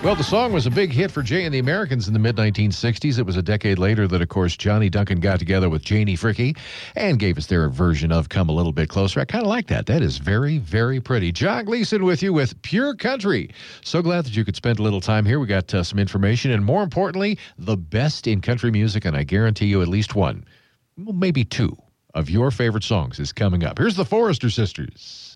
Well, the song was a big hit for Jay and the Americans in the mid-1960s. It was a decade later that, of course, Johnny Duncan got together with Janie Fricke and gave us their version of Come a Little Bit Closer. I kind of like that. That is very, very pretty. John Gleason with you with Pure Country. So glad that you could spend a little time here. We got some information and, more importantly, the best in country music, and I guarantee you at least one, well, maybe two of your favorite songs is coming up. Here's the Forrester Sisters.